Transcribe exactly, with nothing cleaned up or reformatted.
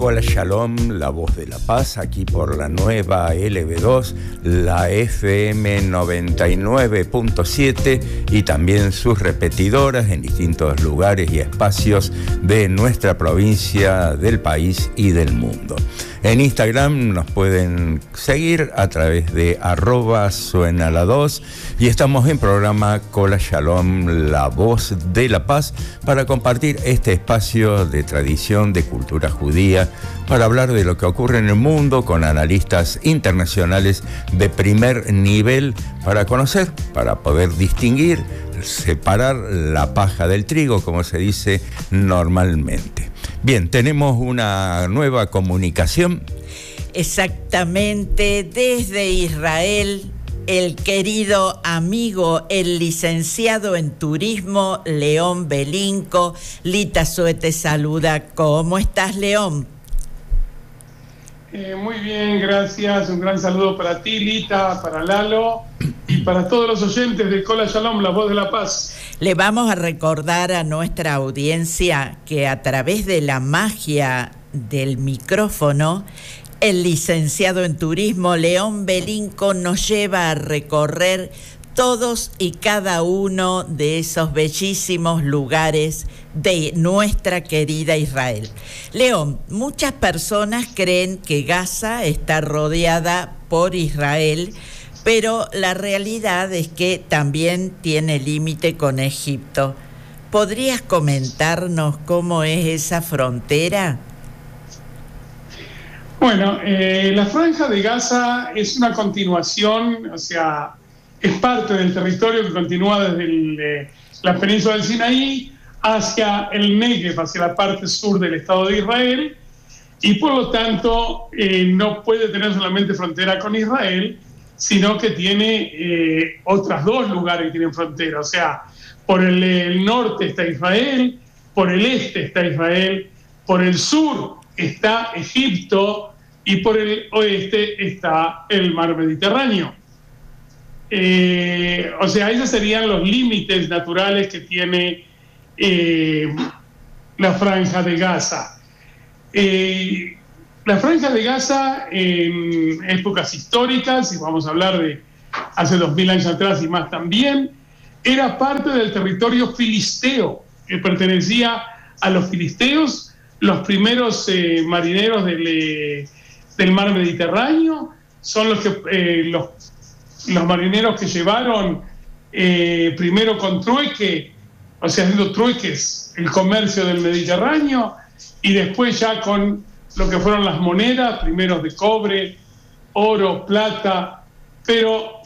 Kol Shalom, la voz de la paz, aquí por la nueva L B dos, la F M noventa y nueve punto siete y también sus repetidoras en distintos lugares y espacios de nuestra provincia, del país y del mundo. En Instagram nos pueden seguir a través de arroba suena la dos y estamos en programa Kol Shalom, la voz de la paz, para compartir este espacio de tradición, de cultura judía, para hablar de lo que ocurre en el mundo con analistas internacionales de primer nivel, para conocer, para poder distinguir, separar la paja del trigo, como se dice normalmente. Bien, tenemos una nueva comunicación. Exactamente, desde Israel, el querido amigo, el licenciado en turismo, León Belinco. Lita Sue te saluda. ¿Cómo estás, León? Eh, muy bien, gracias. Un gran saludo para ti, Lita, para Lalo y para todos los oyentes de Kol Shalom, la voz de la paz. Le vamos a recordar a nuestra audiencia que a través de la magia del micrófono, el licenciado en turismo León Belinco nos lleva a recorrer todos y cada uno de esos bellísimos lugares de nuestra querida Israel. León, muchas personas creen que Gaza está rodeada por Israel, pero la realidad es que también tiene límite con Egipto. ¿Podrías comentarnos cómo es esa frontera? Bueno, eh, la Franja de Gaza es una continuación, o sea, es parte del territorio que continúa desde el, eh, la península del Sinaí hacia el Negev, hacia la parte sur del Estado de Israel, y por lo tanto eh, no puede tener solamente frontera con Israel, sino que tiene eh, otros dos lugares que tienen frontera. O sea, por el, el norte está Israel, por el este está Israel, por el sur está Egipto y por el oeste está el mar Mediterráneo. Eh, o sea, esos serían los límites naturales que tiene eh, la Franja de Gaza. Eh, La Franja de Gaza, en épocas históricas, y vamos a hablar de hace dos mil años atrás y más también, era parte del territorio filisteo, que pertenecía a los filisteos, los primeros eh, marineros del, eh, del mar Mediterráneo, son los, que, eh, los, los marineros que llevaron eh, primero con trueque, o sea, haciendo trueques, el comercio del Mediterráneo, y después ya con lo que fueron las monedas, primero de cobre, oro, plata, pero